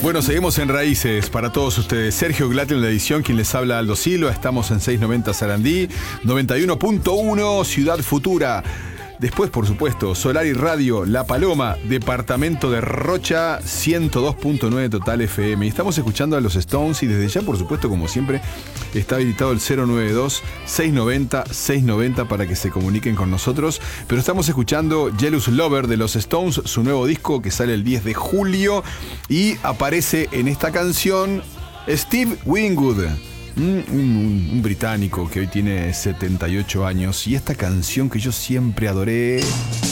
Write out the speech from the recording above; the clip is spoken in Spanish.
Bueno, seguimos en Raíces para todos ustedes. Sergio Glatter en la edición, quien les habla, Aldo Silva. Estamos en 690 Sarandí, 91.1 Ciudad Futura. Después, por supuesto, Solar y Radio, La Paloma, Departamento de Rocha, 102.9 Total FM. Y estamos escuchando a los Stones y desde ya, por supuesto, como siempre, está habilitado el 092-690-690 para que se comuniquen con nosotros. Pero estamos escuchando Jealous Lover de los Stones, su nuevo disco que sale el 10 de julio. Y aparece en esta canción Steve Winwood. Un británico que hoy tiene 78 años y esta canción que yo siempre adoré.